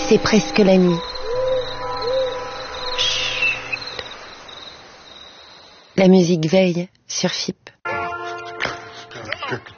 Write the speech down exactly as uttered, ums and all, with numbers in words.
C'est presque la nuit. La musique veille sur F I P.